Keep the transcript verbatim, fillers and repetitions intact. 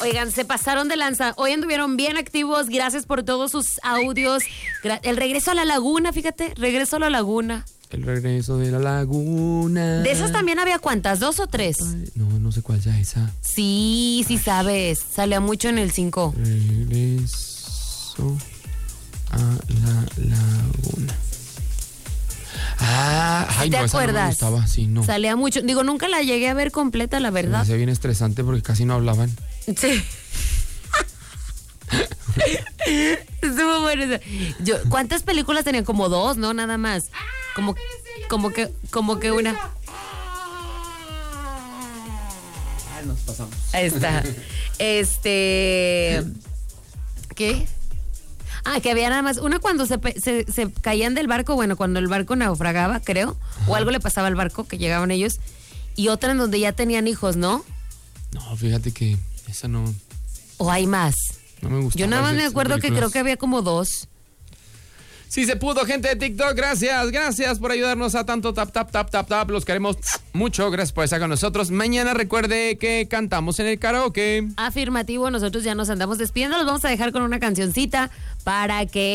Oigan, se pasaron de lanza. Hoy anduvieron bien activos. Gracias por todos sus audios. El regreso a la laguna, fíjate. Regreso a la laguna. El regreso de la laguna. ¿De esas también había cuántas? ¿Dos o tres? No, no sé cuál sea esa. Sí, sí sabes. Salía mucho en el cinco. Regreso a la laguna. Ah, ay, ¿te no, esa acuerdas? No me gustaba, sí, no. Salía mucho. Digo, nunca la llegué a ver completa, la verdad. Me hacía bien estresante porque casi no hablaban. Sí. Estuvo bueno eso. Yo, ¿cuántas películas tenían? Como dos, ¿no? Nada más. Como, como que, como que una. Nos pasamos. Ahí está. Este. ¿Qué? Ah, que había nada más. Una cuando se, se, se caían del barco, bueno, cuando el barco naufragaba, creo. Ajá. O algo le pasaba al barco, que llegaban ellos. Y otra en donde ya tenían hijos, ¿no? No, fíjate que esa no. ¿O hay más? No me gustó. Yo nada más me acuerdo que creo que había como dos. Sí se pudo, gente de TikTok, gracias, gracias por ayudarnos a tanto tap, tap, tap, tap, tap, los queremos mucho, gracias por estar con nosotros. Mañana recuerde que cantamos en el karaoke. Afirmativo, nosotros ya nos andamos despidiendo, los vamos a dejar con una cancioncita para que